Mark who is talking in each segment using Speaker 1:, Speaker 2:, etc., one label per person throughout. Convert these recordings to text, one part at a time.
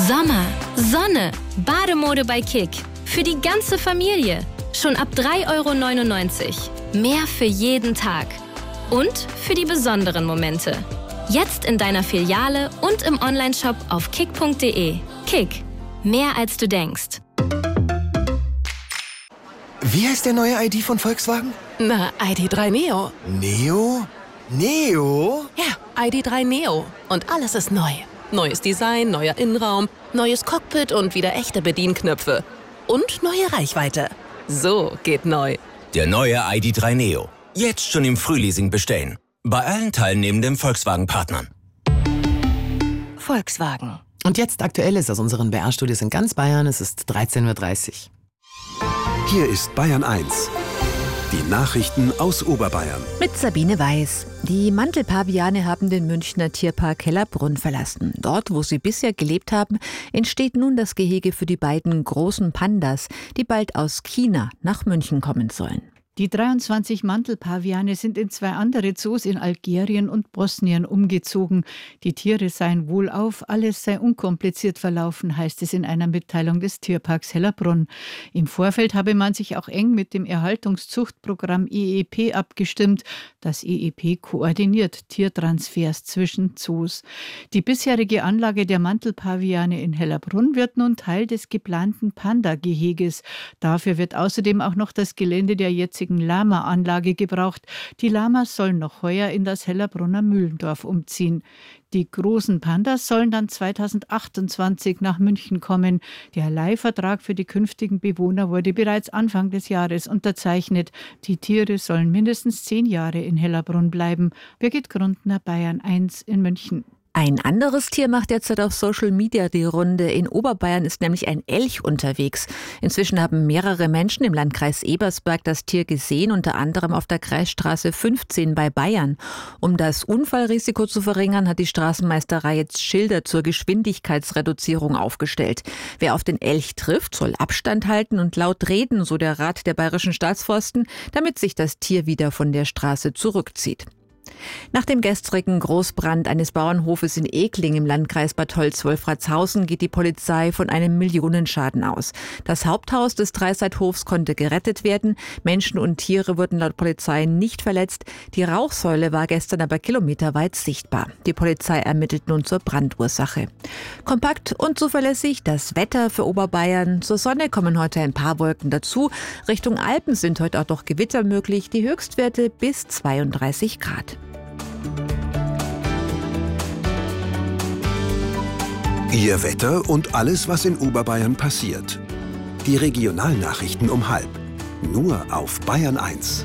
Speaker 1: Sommer, Sonne, Bademode bei Kick. Für die ganze Familie. Schon ab 3,99 €. Mehr für jeden Tag. Und für die besonderen Momente. Jetzt in deiner Filiale und im Onlineshop auf kick.de. Kick. Mehr als du denkst.
Speaker 2: Wie heißt der neue ID von Volkswagen?
Speaker 3: Na, ID.3 Neo.
Speaker 2: Neo? Neo?
Speaker 3: Ja, ID.3 Neo. Und alles ist neu. Neues Design, neuer Innenraum, neues Cockpit und wieder echte Bedienknöpfe. Und neue Reichweite. So geht neu.
Speaker 4: Der neue ID.3 Neo. Jetzt schon im Frühleasing bestellen. Bei allen teilnehmenden Volkswagen-Partnern.
Speaker 3: Volkswagen.
Speaker 5: Und jetzt Aktuelles aus unseren BR-Studios in ganz Bayern. Es ist 13:30 Uhr.
Speaker 6: Hier ist Bayern 1. Die Nachrichten aus Oberbayern.
Speaker 7: Mit Sabine Weiß. Die Mantelpaviane haben den Münchner Tierpark Hellerbrunn verlassen. Dort, wo sie bisher gelebt haben, entsteht nun das Gehege für die beiden großen Pandas, die bald aus China nach München kommen sollen.
Speaker 8: Die 23 Mantelpaviane sind in 2 andere Zoos in Algerien und Bosnien umgezogen. Die Tiere seien wohlauf, alles sei unkompliziert verlaufen, heißt es in einer Mitteilung des Tierparks Hellerbrunn. Im Vorfeld habe man sich auch eng mit dem Erhaltungszuchtprogramm EEP abgestimmt. Das EEP koordiniert Tiertransfers zwischen Zoos. Die bisherige Anlage der Mantelpaviane in Hellerbrunn wird nun Teil des geplanten Panda-Geheges. Dafür wird außerdem auch noch das Gelände der jetzigen Lama-Anlage gebraucht. Die Lamas sollen noch heuer in das Hellerbrunner Mühlendorf umziehen. Die großen Pandas sollen dann 2028 nach München kommen. Der Leihvertrag für die künftigen Bewohner wurde bereits Anfang des Jahres unterzeichnet. Die Tiere sollen mindestens 10 Jahre in Hellerbrunn bleiben. Birgit Grundner, Bayern 1 in München.
Speaker 7: Ein anderes Tier macht derzeit auf Social Media die Runde. In Oberbayern ist nämlich ein Elch unterwegs. Inzwischen haben mehrere Menschen im Landkreis Ebersberg das Tier gesehen, unter anderem auf der Kreisstraße 15 bei Bayern. Um das Unfallrisiko zu verringern, hat die Straßenmeisterei jetzt Schilder zur Geschwindigkeitsreduzierung aufgestellt. Wer auf den Elch trifft, soll Abstand halten und laut reden, so der Rat der Bayerischen Staatsforsten, damit sich das Tier wieder von der Straße zurückzieht. Nach dem gestrigen Großbrand eines Bauernhofes in Ekling im Landkreis Bad Tölz-Wolfratshausen geht die Polizei von einem Millionenschaden aus. Das Haupthaus des Dreiseithofs konnte gerettet werden. Menschen und Tiere wurden laut Polizei nicht verletzt. Die Rauchsäule war gestern aber kilometerweit sichtbar. Die Polizei ermittelt nun zur Brandursache. Kompakt und zuverlässig das Wetter für Oberbayern. Zur Sonne kommen heute ein paar Wolken dazu. Richtung Alpen sind heute auch noch Gewitter möglich. Die Höchstwerte bis 32 Grad.
Speaker 6: Ihr Wetter und alles, was in Oberbayern passiert. Die Regionalnachrichten um 12:30. Nur auf Bayern 1.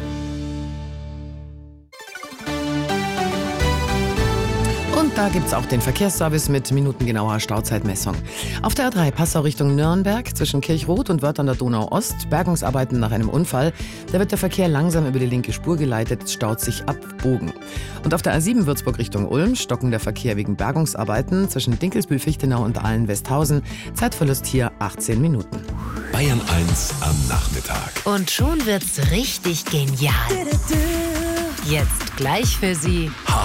Speaker 5: Und da gibt es auch den Verkehrsservice mit minutengenauer Stauzeitmessung. Auf der A3 Passau Richtung Nürnberg zwischen Kirchroth und Wörth an der Donau-Ost. Bergungsarbeiten nach einem Unfall. Da wird der Verkehr langsam über die linke Spur geleitet, es staut sich ab Bogen. Und auf der A7 Würzburg Richtung Ulm stocken der Verkehr wegen Bergungsarbeiten zwischen Dinkelsbühl-Fichtenau und Aalen-Westhausen. Zeitverlust hier 18 Minuten.
Speaker 6: Bayern 1 am Nachmittag.
Speaker 9: Und schon wird's richtig genial. Jetzt gleich für Sie